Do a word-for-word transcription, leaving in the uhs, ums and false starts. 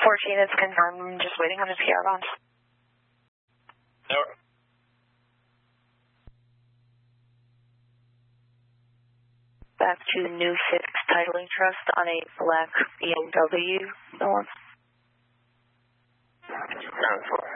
fourteen, it's confirmed. I'm just waiting on his P R bond. Over. Back to New Fix Titling Trust on a black B M W. No one. nine four.